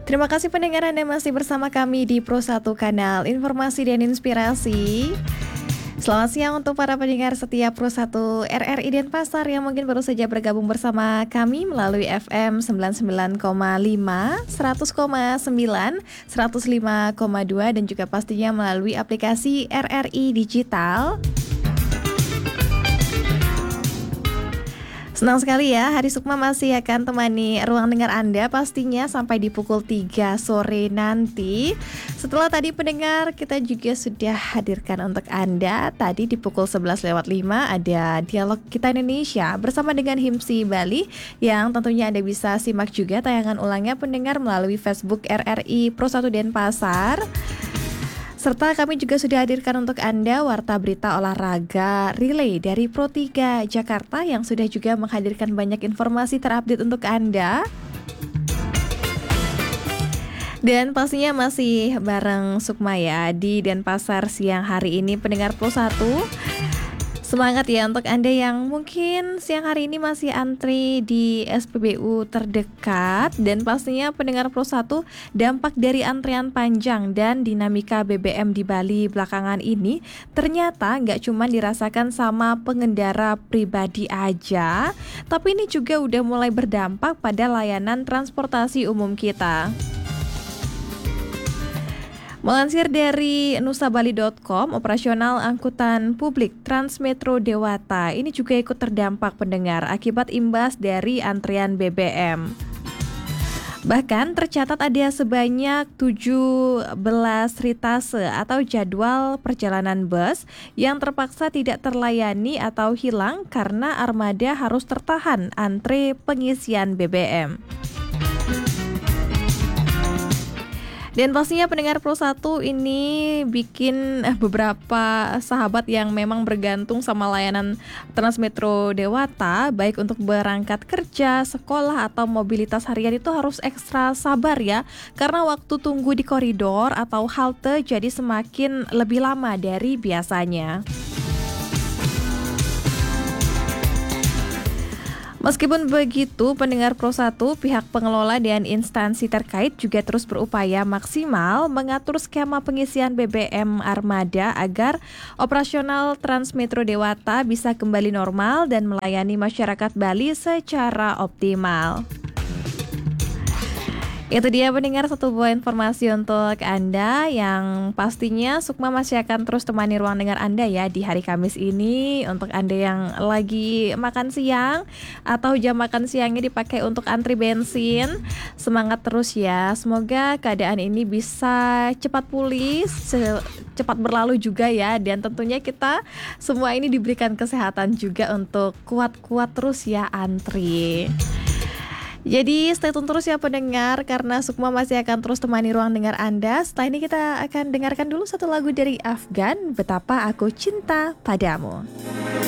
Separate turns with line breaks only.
Terima kasih pendengar Anda masih bersama kami di Pro 1 Kanal Informasi dan Inspirasi. Selamat siang untuk para pendengar setia Pro 1 RRI Denpasar yang mungkin baru saja bergabung bersama kami melalui FM 99,5, 100,9, 105,2 dan juga pastinya melalui aplikasi RRI Digital. Senang sekali ya, Hari Sukma masih akan temani ruang dengar Anda pastinya sampai di pukul 3 sore nanti. Setelah tadi pendengar kita juga sudah hadirkan untuk Anda. Tadi di pukul 11:05 ada Dialog Kita Indonesia bersama dengan Himsi Bali yang tentunya Anda bisa simak juga tayangan ulangnya pendengar melalui Facebook RRI Pro 1 Denpasar. Serta kami juga sudah hadirkan untuk Anda Warta Berita Olahraga Relay dari Pro 3 Jakarta yang sudah juga menghadirkan banyak informasi terupdate untuk Anda. Dan pastinya masih bareng Sukma ya di Denpasar siang hari ini pendengar Pro 1. Semangat ya untuk Anda yang mungkin siang hari ini masih antri di SPBU terdekat. Dan pastinya pendengar Pro 1, dampak dari antrian panjang dan dinamika BBM di Bali belakangan ini ternyata nggak cuma dirasakan sama pengendara pribadi aja, tapi ini juga udah mulai berdampak pada layanan transportasi umum kita. Melansir dari nusabali.com, operasional angkutan publik Transmetro Dewata ini juga ikut terdampak pendengar akibat imbas dari antrian BBM. Bahkan tercatat ada sebanyak 17 ritase atau jadwal perjalanan bus yang terpaksa tidak terlayani atau hilang karena armada harus tertahan antre pengisian BBM. Dan pastinya pendengar Pro 1 ini bikin beberapa sahabat yang memang bergantung sama layanan Transmetro Dewata, baik untuk berangkat kerja, sekolah, atau mobilitas harian itu harus ekstra sabar ya, karena waktu tunggu di koridor atau halte jadi semakin lebih lama dari biasanya. Meskipun begitu, pendengar Pro 1, pihak pengelola dan instansi terkait juga terus berupaya maksimal mengatur skema pengisian BBM armada agar operasional Transmetro Dewata bisa kembali normal dan melayani masyarakat Bali secara optimal. Itu dia pendengar satu buah informasi untuk Anda yang pastinya Sukma masih akan terus temani ruang dengar Anda ya di hari Kamis ini. Untuk Anda yang lagi makan siang atau jam makan siangnya dipakai untuk antri bensin, semangat terus ya. Semoga keadaan ini bisa cepat pulih, cepat berlalu juga ya. Dan tentunya kita semua ini diberikan kesehatan juga untuk kuat-kuat terus ya antri. Jadi stay tune terus ya pendengar, karena Sukma masih akan terus temani ruang dengar Anda. Setelah ini kita akan dengarkan dulu satu lagu dari Afgan, Betapa Aku Cinta Padamu.